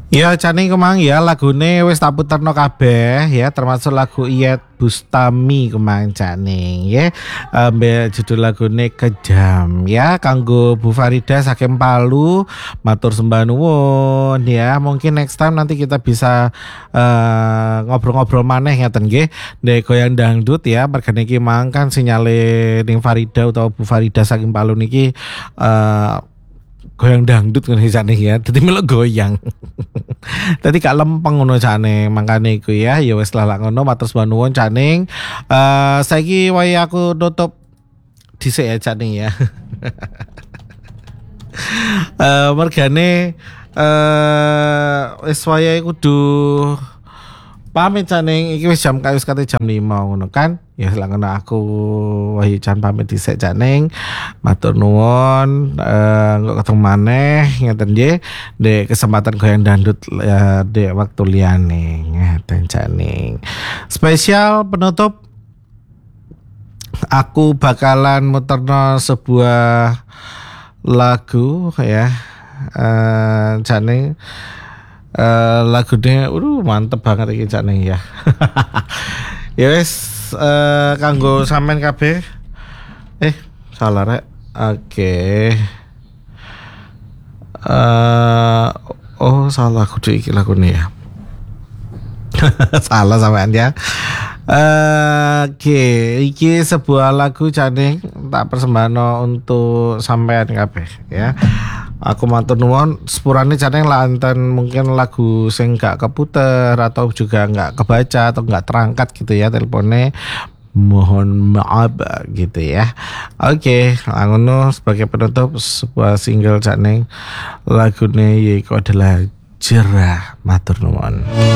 Ya jane kemang ya lagune wis tak puterno kabeh ya termasuk lagu Iyeth Bustami kemang jane ya. Ambek judul lagune Kejam ya kanggo Bu Farida saking Palu matur sembah nuwun ya. Mungkin next time nanti kita bisa ngobrol-ngobrol maneh ngeten nggih. Ndek goyang dangdut ya mergane iki mang kan sinyale ning Farida utawa Bu Farida saking Palu niki goyang dangdut ngene jane ya. Dadi melok goyang. Tadi gak lempeng ngono jane, mangkane iku ya wis lah ngono matur nuwun Caning. Saiki wae aku nutup dhisik ya Caning ya. Mergane wis wae kudu pamit Caning, iki wis kate jam 5 ngono kan. Ya lah ngono aku Wahyu Can pamit dhisik Caning. Matur nuwun engko ketemu maneh ngeten nggih ndek kesempatan goyang dangdut ndek waktu liyane ngeten Caning. Spesial penutup aku bakalan muterno sebuah lagu ya Caning. Lagunya mantep banget iki Caning ya. Ya wis kanggo sampean kabeh. Salah rek. Oke. Salah kudu iki lagune ya. Salah sampean ya. Oke, iki sebuah lagu Caning tak persembahno untuk sampean kabeh ya. Aku matur nuwun sepurane Caning lanten mungkin lagu sing gak keputer atau juga gak kebaca atau gak terangkat gitu ya teleponnya, mohon maaf gitu ya. Oke, ngono sebagai penutup sebuah single Caning lagune yaiku adalah Jerah. Matur nuwun.